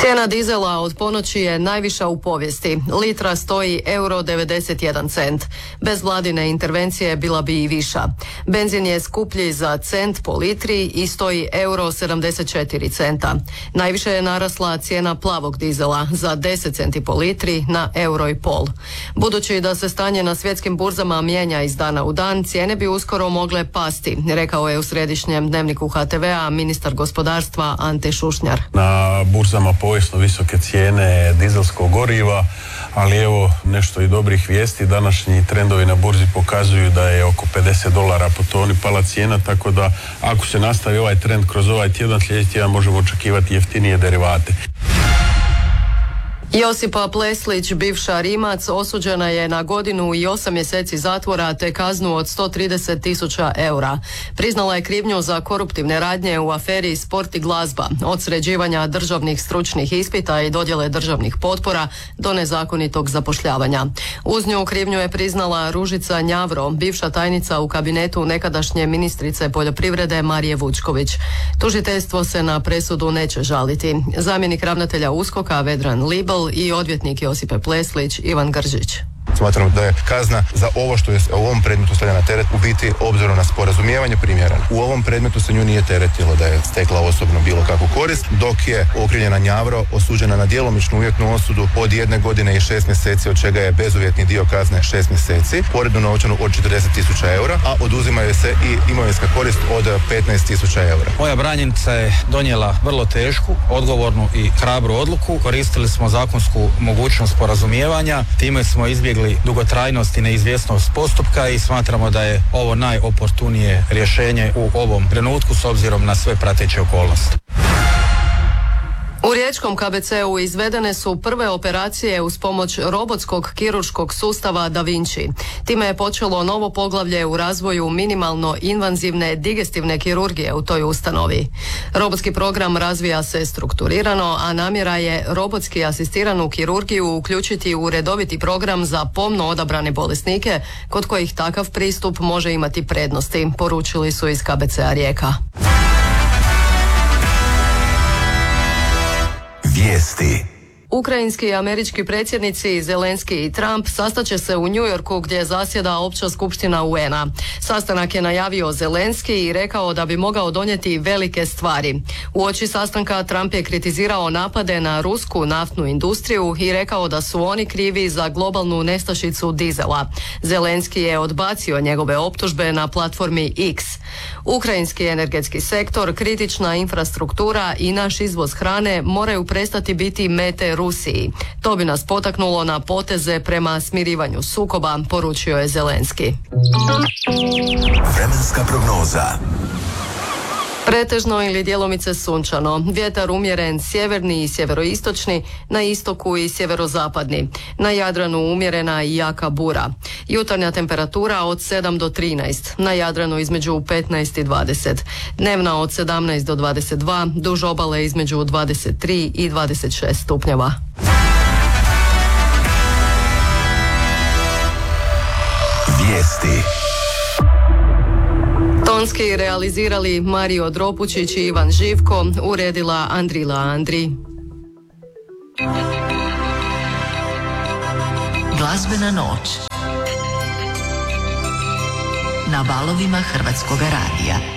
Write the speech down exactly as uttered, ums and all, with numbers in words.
Cijena dizela od ponoći je najviša u povijesti. Litra stoji euro devedeset jedan cent. Bez vladine intervencije bila bi i viša. Benzin je skuplji za cent po litri i stoji euro sedamdeset četiri centa. Najviše je narasla cijena plavog dizela za deset centi po litri na euro i pol. Budući da se stanje na svjetskim burzama mijenja iz dana u dan, cijene bi uskoro mogle pasti, rekao je u središnjem dnevniku ha te vea ministar gospodarstva Ante Šušnjar. Na burzama povijesno visoke cijene dizelskog goriva, ali evo nešto i dobrih vijesti. Današnji trendovi na burzi pokazuju da je oko pedeset dolara po toni pala cijena, tako da ako se nastavi ovaj trend kroz ovaj tjedan, sljedeći tjedan možemo očekivati jeftinije derivate. Josipa Pleslić, bivša Rimac, osuđena je na godinu i osam mjeseci zatvora te kaznu od sto trideset tisuća eura. Priznala je krivnju za koruptivne radnje u aferi Sport i glazba, od sređivanja državnih stručnih ispita i dodjele državnih potpora do nezakonitog zapošljavanja. Uz nju krivnju je priznala Ružica Njavro, bivša tajnica u kabinetu nekadašnje ministrice poljoprivrede Marije Vučković. Tužiteljstvo se na presudu neće žaliti. Zamjenik ravnatelja uskoka Vedran Libel i odvjetnik Josipe Pleslić Ivan Gržić. Smatramo da je kazna za ovo što je u ovom predmetu stavljena na teret u biti obzirom na sporazumijevanje primjerena. U ovom predmetu se nju nije teretilo da je stekla osobno bilo kakvu korist, dok je okrivljena Njavro osuđena na djelomičnu uvjetnu osudu od jedne godine i šest mjeseci, od čega je bezuvjetni dio kazne šest mjeseci, porednu novčanu od četrdeset tisuća eura, a oduzima joj se i imovinska korist od petnaest tisuća eura. Moja branjenica je donijela vrlo tešku, odgovornu i hrabru odluku. Koristili smo zakonsku mogućnost sporazumijevanja, time smo izbjegli dugotrajnost i neizvjesnost postupka i smatramo da je ovo najoportunije rješenje u ovom trenutku s obzirom na sve prateće okolnosti. U riječkom ka be ce u izvedene su prve operacije uz pomoć robotskog kirurškog sustava Da Vinci. Time je počelo novo poglavlje u razvoju minimalno invazivne digestivne kirurgije u toj ustanovi. Robotski program razvija se strukturirano, a namjera je robotski asistiranu kirurgiju uključiti u redoviti program za pomno odabrane bolesnike kod kojih takav pristup može imati prednosti, poručili su iz ka be ce-a Rijeka. Vijesti. Ukrajinski i američki predsjednici Zelenski i Trump sastaće se u New Yorku gdje zasjeda Opća skupština u en a. Sastanak je najavio Zelenski i rekao da bi mogao donijeti velike stvari. Uoči sastanka Trump je kritizirao napade na rusku naftnu industriju i rekao da su oni krivi za globalnu nestašicu dizela. Zelenski je odbacio njegove optužbe na platformi X. Ukrajinski energetski sektor, kritična infrastruktura i naš izvoz hrane moraju prestati biti mete Rusiji. To bi nas potaknulo na poteze prema smirivanju sukoba, poručio je Zelenski. Vremenska prognoza. Pretežno ili djelomice sunčano, vjetar umjeren sjeverni i sjeveroistočni, na istoku i sjeverozapadni. Na Jadranu umjerena i jaka bura. Jutarnja temperatura od sedam do trinaest, na Jadranu između petnaest i dvadeset. Dnevna od sedamnaest do dvadeset dva, duž obale između dvadeset tri i dvadeset šest stupnjeva. Vijesti. Tonski realizirali Mario Dropučić i Ivan Živko, uredila Andrila Andri. Glazbena noć na valovima Hrvatskoga radija.